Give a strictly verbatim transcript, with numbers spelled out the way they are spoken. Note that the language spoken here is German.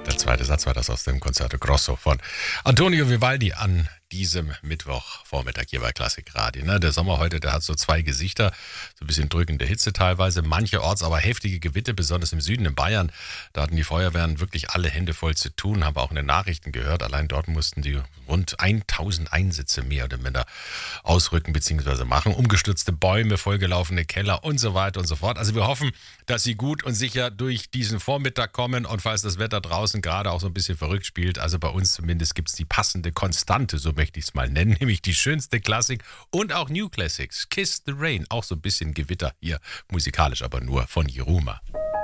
Der zweite Satz war das aus dem Concerto Grosso von Antonio Vivaldi an diesem Mittwochvormittag hier bei Klassikradio. Ne? Der Sommer heute, der hat so zwei Gesichter, so ein bisschen drückende Hitze teilweise, mancherorts aber heftige Gewitter, besonders im Süden in Bayern. Da hatten die Feuerwehren wirklich alle Hände voll zu tun, haben wir auch in den Nachrichten gehört. Allein dort mussten die rund tausend Einsätze mehr oder minder ausrücken bzw. machen. Umgestürzte Bäume, vollgelaufene Keller und so weiter und so fort. Also wir hoffen, dass Sie gut und sicher durch diesen Vormittag kommen und falls das Wetter draußen gerade auch so ein bisschen verrückt spielt, also bei uns zumindest gibt es die passende Konstante, so möchte ich es mal nennen, nämlich die schönste Klassik und auch New Classics. Kiss the Rain, auch so ein bisschen Gewitter hier, musikalisch aber nur von Jiruma.